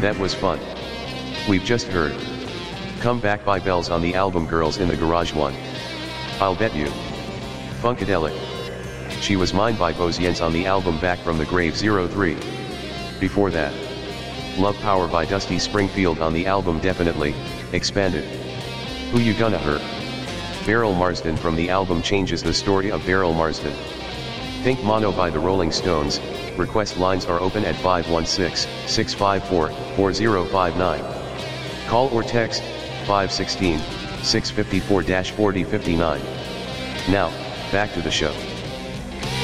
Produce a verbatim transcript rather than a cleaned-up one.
That was fun. We've just heard Come Back by Bells on the album Girls in the Garage one. I'll bet you. Funkadelic. She Was Mine by Boziens on the album Back from the Grave zero three. Before that, Love Power by Dusty Springfield on the album Definitely, Expanded. Who You Gonna Hurt? Beryl Marsden from the album Changes the Story of Beryl Marsden. Think Mono by the Rolling Stones. Request lines are open at five one six, six five four, four zero five nine. Call or text, five one six, six five four, four zero five nine. Now, back to the show.